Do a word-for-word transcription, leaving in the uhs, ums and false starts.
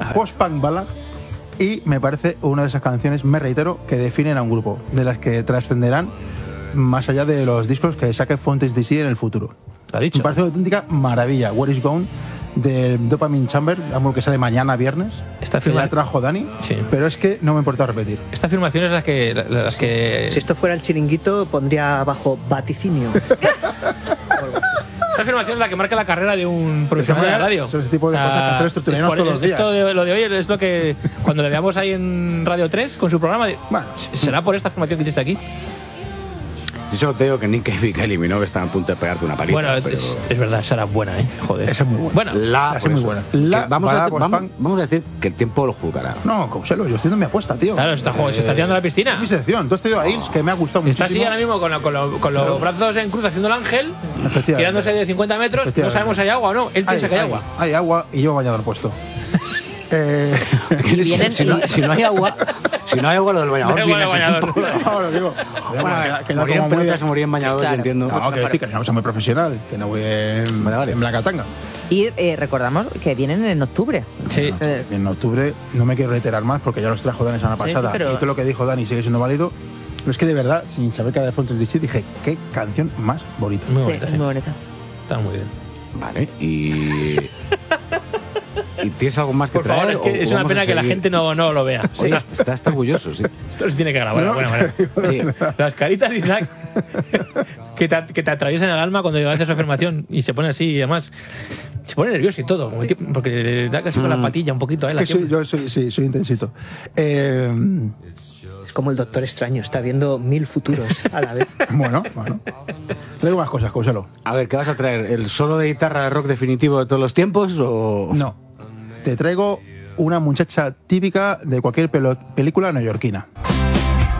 post-punk ballad, y me parece una de esas canciones, me reitero, que definen a un grupo, de las que trascenderán más allá de los discos que saque Fontes D C en el futuro. ¿Lo ha dicho? Me parece una auténtica maravilla. Where is Gone, del Dopamine Chamber, algo que sale mañana viernes. Esta que firma... la trajo Dani, sí. Pero es que no me importa repetir. Esta afirmación es la que, la, las que... Si esto fuera el Chiringuito, pondría abajo vaticinio. Esta afirmación es la que marca la carrera de un profesional de la radio. Son ese tipo de cosas que hacer esto todos los días. Esto de, lo de hoy es lo que, cuando le veamos ahí en Radio tres con su programa, bueno, será por esta afirmación que hiciste aquí. Yo solo te digo que Nick Cave y Kylie Minogue están a punto de pegarte una paliza. Bueno, pero... es, es verdad, esa era buena, ¿eh? Joder. Esa es muy buena. Bueno, la, esa es muy buena. La, vamos, a, vamos, vamos a decir que el tiempo lo juzgará. No, Couselo, yo estoy haciendo mi apuesta, tío. Claro, se está, eh, se está tirando a la piscina. Es mi sección. Tú has tenido a Hills, que me ha gustado muchísimo. Está así ahora mismo con, con, lo, con los brazos en cruz haciendo el ángel, tirándose de cincuenta metros. No sabemos si hay agua o no. Él piensa hay, que hay, hay agua. Hay agua y yo bañador puesto. eh... si, vienen, si, no, si no hay agua, si no hay agua, lo del bañador. No hay agua, bañador. Ahora digo. Bueno, que morir en pelota se moría en bañador, claro. entiendo. No, que decir que es una cosa muy profesional, que no voy en, vale, vale. en Blancatanga. Y eh, recordamos que vienen en octubre. Sí. Eh, En octubre no me quiero reiterar más porque ya los trajo Dani semana pasada. Sí, sí, pero... Y todo lo que dijo Dani sigue siendo válido. Pero es que de verdad, sin saber cada de Fontes D C, dije, qué canción más bonita. Muy sí, bonita, muy bonita. Está muy bien. Vale, y... ¿Y tienes algo más que Por favor, traer? es que es una pena que la gente no, no lo vea. Sí, está, está orgulloso, sí. Esto se tiene que grabar. No, bueno, bueno. Sí. Las caritas de Isaac que te, que te atraviesan el alma cuando haces su afirmación y se pone así y además se pone nervioso y todo, porque le da casi con la patilla un poquito. ¿eh? Que soy, yo soy, sí, soy intensito. Eh... Es como el Doctor Extraño, está viendo mil futuros a la vez. Bueno, bueno. Traigo más cosas, Couselo. A ver, ¿qué vas a traer? ¿El solo de guitarra de rock definitivo de todos los tiempos o...? No. Te traigo una muchacha típica de cualquier película neoyorquina.